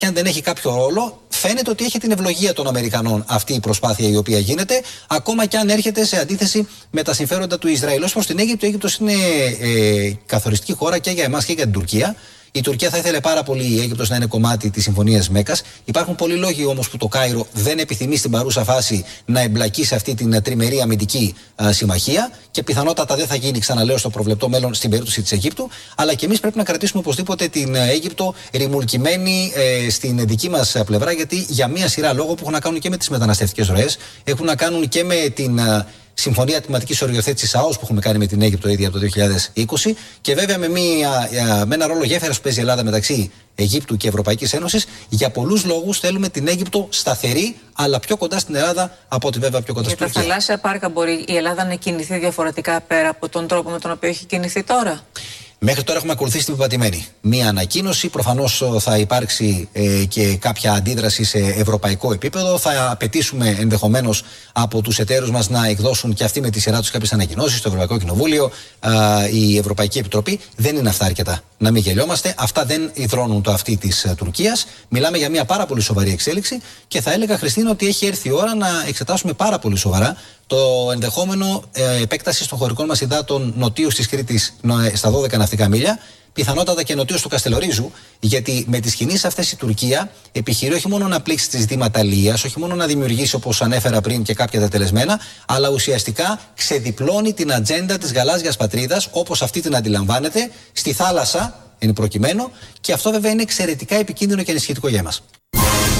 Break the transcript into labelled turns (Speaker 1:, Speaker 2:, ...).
Speaker 1: Και αν δεν έχει κάποιο ρόλο, φαίνεται ότι έχει την ευλογία των Αμερικανών αυτή η προσπάθεια η οποία γίνεται, ακόμα και αν έρχεται σε αντίθεση με τα συμφέροντα του Ισραήλ. Ως προς την Αίγυπτο, η Αίγυπτος είναι καθοριστική χώρα και για εμάς και για την Τουρκία. Η Τουρκία θα ήθελε πάρα πολύ η Αίγυπτος να είναι κομμάτι της Συμφωνίας Μέκας. Υπάρχουν πολλοί λόγοι όμως που το Κάιρο δεν επιθυμεί στην παρούσα φάση να εμπλακεί σε αυτή την τριμερή αμυντική συμμαχία και πιθανότατα δεν θα γίνει, ξαναλέω, στο προβλεπτό μέλλον στην περίπτωση της Αιγύπτου. Αλλά και εμείς πρέπει να κρατήσουμε οπωσδήποτε την Αίγυπτο ρημουλκημένη στην δική μας πλευρά, γιατί για μία σειρά λόγων που έχουν να κάνουν και με τις μεταναστευτικές ροές, έχουν να κάνουν και με την συμφωνία τμηματικής οριοθέτησης ΑΟΣ που έχουμε κάνει με την Αίγυπτο ήδη από το 2020 και βέβαια με ένα ρόλο γέφυρας που παίζει η Ελλάδα μεταξύ Αιγύπτου και Ευρωπαϊκής Ένωσης. Για πολλούς λόγους θέλουμε την Αίγυπτο σταθερή, αλλά πιο κοντά στην Ελλάδα από ό,τι βέβαια πιο κοντά στην Τουρκία.
Speaker 2: Για τα θαλάσσια πάρκα μπορεί η Ελλάδα να κινηθεί διαφορετικά πέρα από τον τρόπο με τον οποίο έχει κινηθεί τώρα?
Speaker 1: Μέχρι τώρα έχουμε ακολουθήσει την πεπατημένη. Μία ανακοίνωση. Προφανώς θα υπάρξει και κάποια αντίδραση σε ευρωπαϊκό επίπεδο. Θα απαιτήσουμε ενδεχομένως από τους εταίρους μας να εκδώσουν και αυτοί με τη σειρά τους κάποιες ανακοινώσεις στο Ευρωπαϊκό Κοινοβούλιο, η Ευρωπαϊκή Επιτροπή. Δεν είναι αυτά αρκετά. Να μην γελιόμαστε. Αυτά δεν υδρώνουν το αυτί της Τουρκίας. Μιλάμε για μια πάρα πολύ σοβαρή εξέλιξη και θα έλεγα, Χριστίνα, ότι έχει έρθει η ώρα να εξετάσουμε πάρα πολύ σοβαρά το ενδεχόμενο επέκταση των χωρικών μας υδάτων νοτίως της Κρήτης στα 12 ναυτικά μίλια, πιθανότατα και νοτίως του Καστελορίζου, γιατί με τις κινήσεις αυτές η Τουρκία επιχειρεί όχι μόνο να πλήξει τις ζητήματα αλίας, όχι μόνο να δημιουργήσει, όπως ανέφερα πριν, και κάποια τετελεσμένα, αλλά ουσιαστικά ξεδιπλώνει την ατζέντα της γαλάζιας πατρίδας, όπως αυτή την αντιλαμβάνεται, στη θάλασσα εν προκειμένου, και αυτό βέβαια είναι εξαιρετικά επικίνδυνο και ενισχυτικό για εμάς.